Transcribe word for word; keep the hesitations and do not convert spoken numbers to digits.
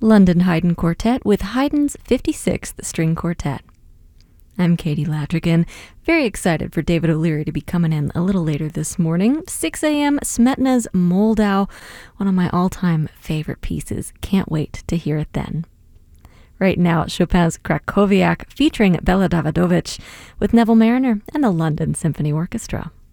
London Haydn Quartet with Haydn's fifty-sixth String Quartet. I'm Katie Ladrigan, very excited for David O'Leary to be coming in a little later this morning. six a.m. Smetana's Moldau, one of my all-time favorite pieces. Can't wait to hear it then. Right now, Chopin's Krakowiak featuring Bela Davidovich with Neville Marriner and the London Symphony Orchestra.